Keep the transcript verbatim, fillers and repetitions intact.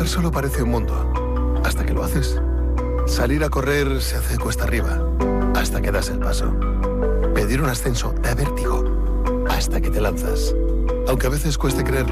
Coger solo parece un mundo, hasta que lo haces. Salir a correr se hace cuesta arriba, hasta que das el paso. Pedir un ascenso da vértigo, hasta que te lanzas. Aunque a veces cueste creerlo.